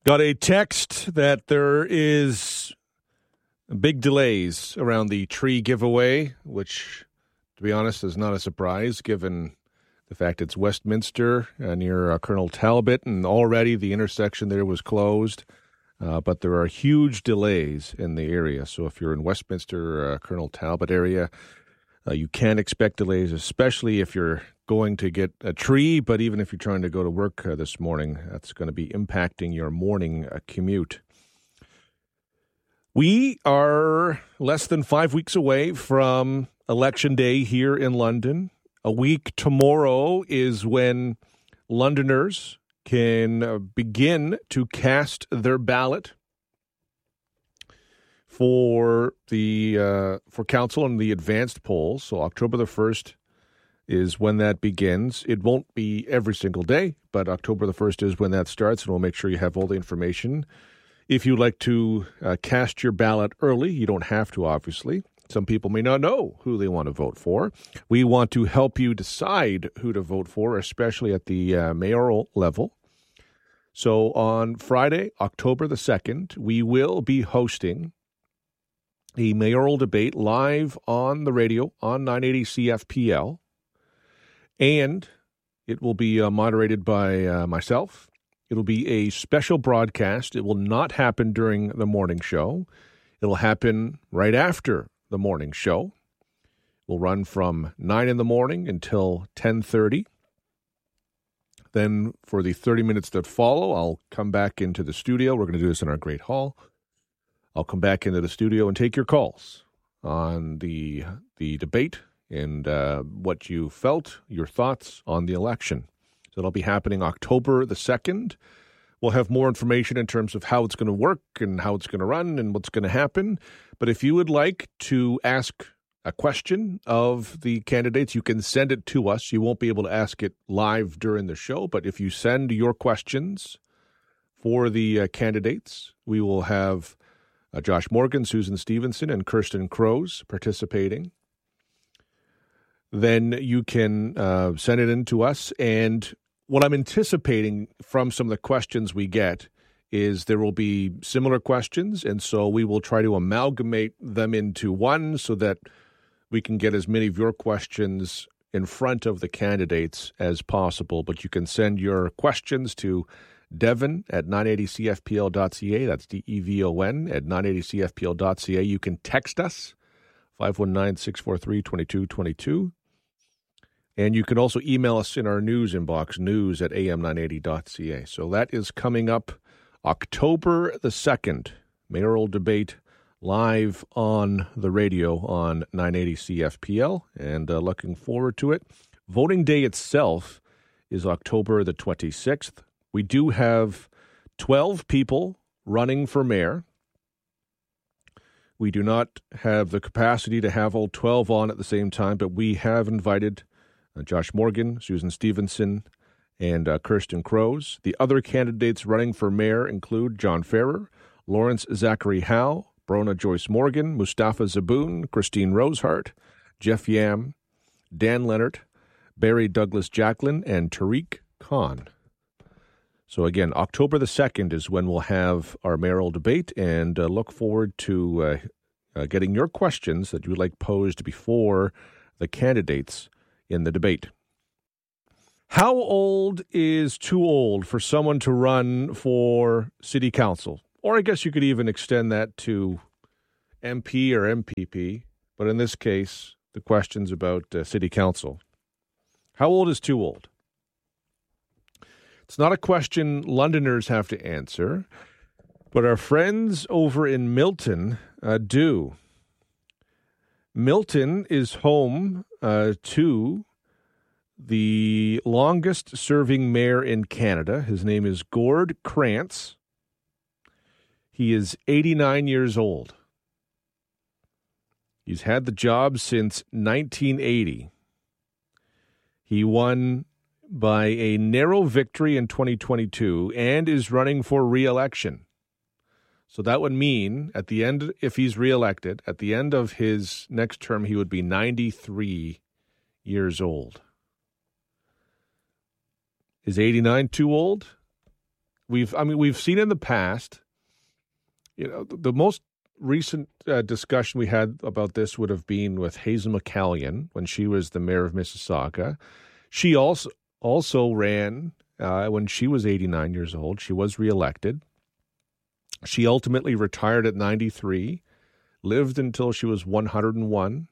Got a text that there is big delays around the tree giveaway, which, to be honest, is not a surprise given the fact it's Westminster near Colonel Talbot, and already the intersection there was closed. But there are huge delays in the area. So if you're in Westminster, Colonel Talbot area, you can expect delays, especially if you're going to get a tree. But even if you're trying to go to work this morning, that's going to be impacting your morning commute. We are less than 5 weeks away from Election Day here in London. A week tomorrow is when Londoners can begin to cast their ballot for the for council and the advanced polls. So October the 1st is when that begins. It won't be every single day, but October the 1st is when that starts, and we'll make sure you have all the information. If you'd like to cast your ballot early, you don't have to, obviously. Some people may not know who they want to vote for. We want to help you decide who to vote for, especially at the mayoral level. So on Friday, October the 2nd, we will be hosting a mayoral debate live on the radio on 980 CFPL. And it will be moderated by myself. It'll be a special broadcast. It will not happen during the morning show. It'll happen right after the morning show. We'll run from 9 in the morning until 10:30. Then for the 30 minutes that follow, I'll come back into the studio. We're going to do this in our great hall. I'll come back into the studio and take your calls on the debate and what you felt, your thoughts on the election. So it'll be happening October the 2nd. We'll have more information in terms of how it's going to work and how it's going to run and what's going to happen. But if you would like to ask a question of the candidates, you can send it to us. You won't be able to ask it live during the show, but if you send your questions for the candidates, we will have Josh Morgan, Susan Stevenson, and Kirsten Crows participating. Then you can send it in to us. And what I'm anticipating from some of the questions we get is there will be similar questions, and so we will try to amalgamate them into one so that we can get as many of your questions in front of the candidates as possible. But you can send your questions to Devon at 980CFPL.ca. That's DEVON at 980CFPL.ca. You can text us, 519-643-2222. And you can also email us in our news inbox, news at am980.ca. So that is coming up October the 2nd, mayoral debate live on the radio on 980 CFPL, and looking forward to it. Voting day itself is October the 26th. We do have 12 people running for mayor. We do not have the capacity to have all 12 on at the same time, but we have invited Josh Morgan, Susan Stevenson, and Kirsten Crows. The other candidates running for mayor include John Ferrer, Lawrence Zachary Howe, Brona Joyce Morgan, Mustafa Zaboon, Christine Rosehart, Jeff Yam, Dan Leonard, Barry Douglas Jacklin, and Tariq Khan. So again, October the 2nd is when we'll have our mayoral debate, and look forward to getting your questions that you would like posed before the candidates in the debate. How old is too old for someone to run for city council? Or I guess you could even extend that to MP or MPP. But in this case, the question's about city council. How old is too old? It's not a question Londoners have to answer, but our friends over in Milton do. Milton is home to the longest-serving mayor in Canada. His name is Gord Krantz. He is 89 years old. He's had the job since 1980. He won by a narrow victory in 2022 and is running for re-election. So that would mean at the end, if he's reelected, at the end of his next term, he would be 93 years old. Is 89 too old? We've seen in the past, the most recent discussion we had about this would have been with Hazel McCallion when she was the mayor of Mississauga. She also ran when she was 89 years old. She was reelected. She ultimately retired at 93, lived until she was 101.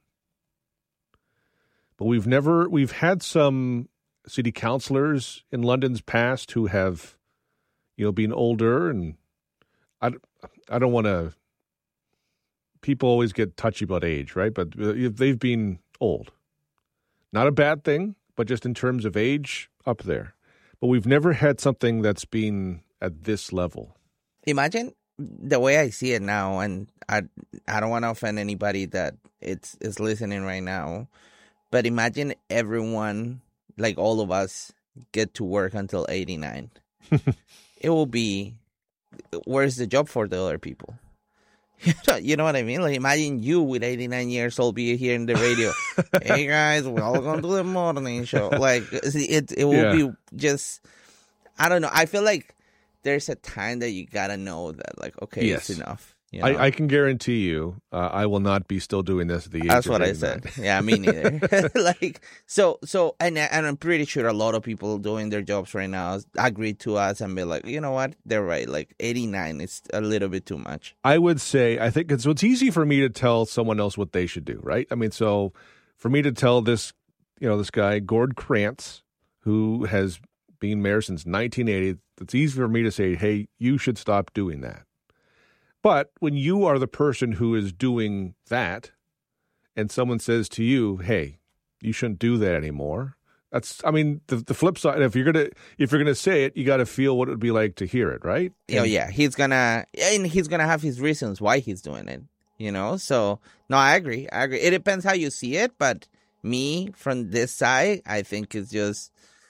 But we've had some city councillors in London's past who have, been older, and I don't want to. People always get touchy about age, right? But they've been old. Not a bad thing, but just in terms of age, up there. But we've never had something that's been at this level. Imagine the way I see it now, and I don't want to offend anybody that is listening right now, but imagine everyone, like all of us, get to work until 89. It will be, where's the job for the other people? You know what I mean? Like, imagine you with 89 years old be here in the radio. Hey guys, welcome to the morning show. Like, it will be just, I don't know. I feel like there's a time that you gotta know that, like, okay, yes. It's enough. I can guarantee you, I will not be still doing this at the age That's of what 89. I said. Yeah, me neither. Like, so, and I'm pretty sure a lot of people doing their jobs right now agree to us and be like, you know what, they're right. Like 89 is a little bit too much. I would say, I think it's easy for me to tell someone else what they should do, right? I mean, so for me to tell this guy, Gord Krantz, who has been mayor since 1980, it's easy for me to say, hey, you should stop doing that. But when you are the person who is doing that and someone says to you, hey, you shouldn't do that anymore. The flip side, if you're gonna say it, you got to feel what it would be like to hear it, right? Yeah. He's gonna have his reasons why he's doing it, So, no, I agree. It depends how you see it, but me, from this side, I think it's just,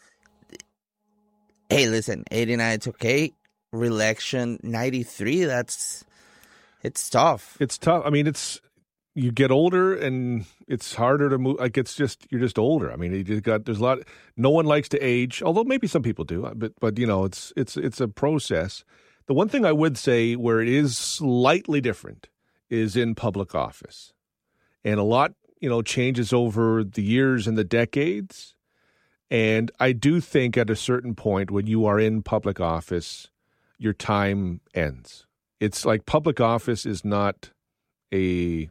hey, listen, 89, it's okay. Re-election, 93, it's tough. It's tough. I mean, you get older and it's harder to move. Like, you're just older. I mean, there's a lot. No one likes to age, although maybe some people do. But it's a process. The one thing I would say where it is slightly different is in public office, and a lot changes over the years and the decades. And I do think at a certain point when you are in public office, your time ends. It's like public office is not a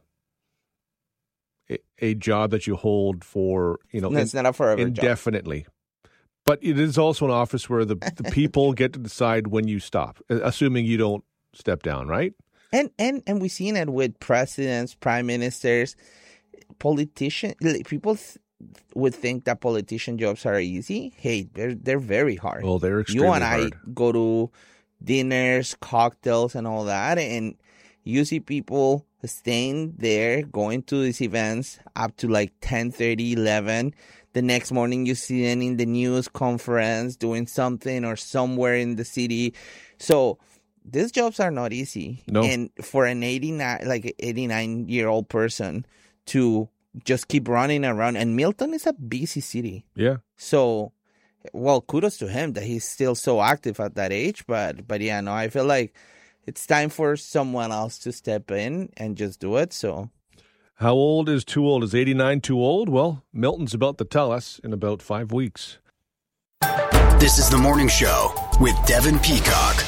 job that you hold for, it's not a forever indefinitely. Job. But it is also an office where the people get to decide when you stop, assuming you don't step down, right? And we've seen it with presidents, prime ministers, politicians. People would think that politician jobs are easy. Hey, they're very hard. Well, they're extremely hard. You and I go to dinners, cocktails, and all that, and you see people staying there, going to these events up to like 10:30, 11. The next morning you see them in the news conference doing something or somewhere in the city. So these jobs are not easy. No. And for an 89-year-old person to just keep running around, and Milton is a busy city. Yeah. So, well, kudos to him that he's still so active at that age. But yeah, no, I feel like it's time for someone else to step in and just do it. So, how old is too old? Is 89 too old? Well, Milton's about to tell us in about 5 weeks. This is The Morning Show with Devin Peacock.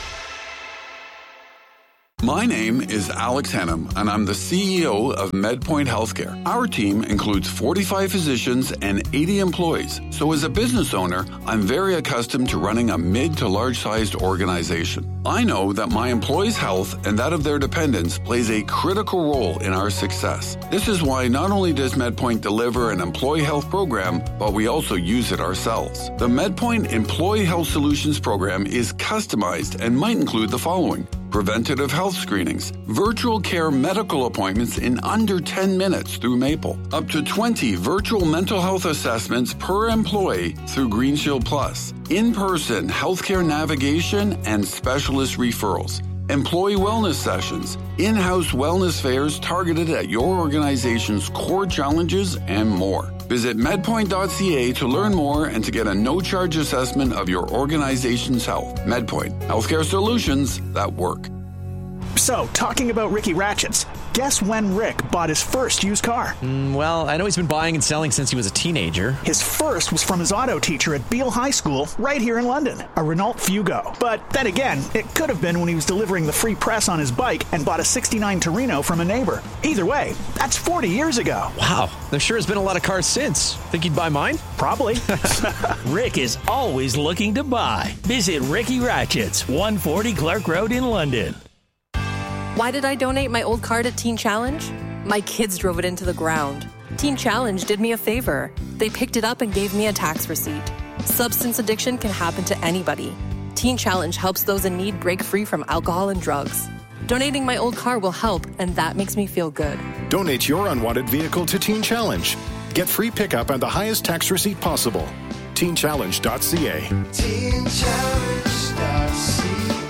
My name is Alex Hennum, and I'm the CEO of MedPoint Healthcare. Our team includes 45 physicians and 80 employees. So as a business owner, I'm very accustomed to running a mid to large-sized organization. I know that my employees' health and that of their dependents plays a critical role in our success. This is why not only does MedPoint deliver an employee health program, but we also use it ourselves. The MedPoint Employee Health Solutions program is customized and might include the following: preventative health screenings, virtual care medical appointments in under 10 minutes through Maple, up to 20 virtual mental health assessments per employee through GreenShield Plus, in-person healthcare navigation and specialist referrals, employee wellness sessions, in-house wellness fairs targeted at your organization's core challenges, and more. Visit medpoint.ca to learn more and to get a no-charge assessment of your organization's health. MedPoint, healthcare solutions that work. So, talking about Ricky Ratchets, guess when Rick bought his first used car? Well, I know he's been buying and selling since he was a teenager. His first was from his auto teacher at Beale High School, right here in London, a Renault Fugo. But then again, it could have been when he was delivering the free press on his bike and bought a '69 Torino from a neighbor. Either way, that's 40 years ago. Wow, there sure has been a lot of cars since. Think he'd buy mine? Probably. Rick is always looking to buy. Visit Ricky Ratchets, 140 Clark Road in London. Why did I donate my old car to Teen Challenge? My kids drove it into the ground. Teen Challenge did me a favor. They picked it up and gave me a tax receipt. Substance addiction can happen to anybody. Teen Challenge helps those in need break free from alcohol and drugs. Donating my old car will help, and that makes me feel good. Donate your unwanted vehicle to Teen Challenge. Get free pickup and the highest tax receipt possible. TeenChallenge.ca. TeenChallenge.ca.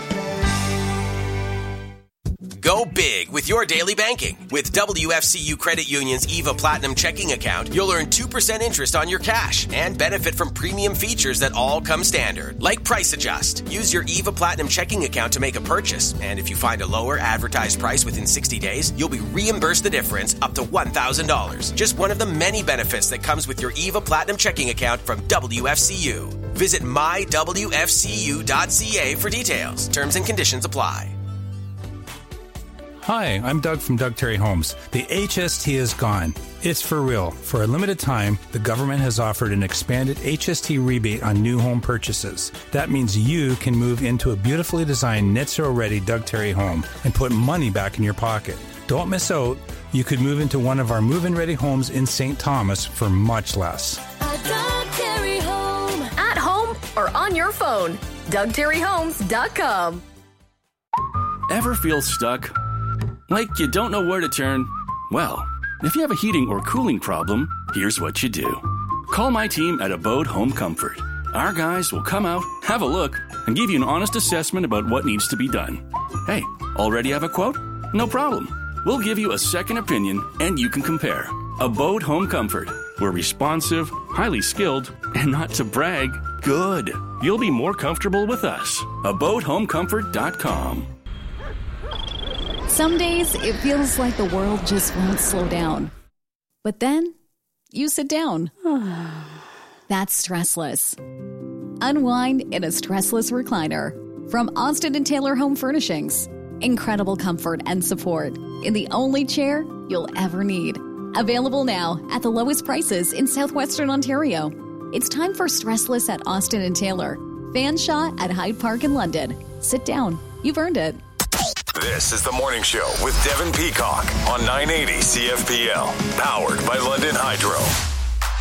Go big with your daily banking. With WFCU Credit Union's EVA Platinum checking account, you'll earn 2% interest on your cash and benefit from premium features that all come standard, like Price Adjust. Use your EVA Platinum checking account to make a purchase, and if you find a lower advertised price within 60 days, you'll be reimbursed the difference up to $1,000. Just one of the many benefits that comes with your EVA Platinum checking account from WFCU. Visit mywfcu.ca for details. Terms and conditions apply. Hi, I'm Doug from Doug Terry Homes. The HST is gone. It's for real. For a limited time, the government has offered an expanded HST rebate on new home purchases. That means you can move into a beautifully designed NHTSA-ready Doug Terry home and put money back in your pocket. Don't miss out. You could move into one of our move-in-ready homes in St. Thomas for much less. A Doug Terry home. At home or on your phone. DougTerryHomes.com. Ever feel stuck? Like you don't know where to turn? Well, if you have a heating or cooling problem, here's what you do. Call my team at Abode Home Comfort. Our guys will come out, have a look, and give you an honest assessment about what needs to be done. Hey, already have a quote? No problem. We'll give you a second opinion, and you can compare. Abode Home Comfort. We're responsive, highly skilled, and not to brag, good. You'll be more comfortable with us. AbodeHomeComfort.com. Some days it feels like the world just won't slow down. But then you sit down. That's Stressless. Unwind in a stressless recliner from Austin & Taylor Home Furnishings. Incredible comfort and support in the only chair you'll ever need. Available now at the lowest prices in southwestern Ontario. It's time for Stressless at Austin & Taylor. Fanshawe at Hyde Park in London. Sit down. You've earned it. This is The Morning Show with Devin Peacock on 980 CFPL. Powered by London Hydro.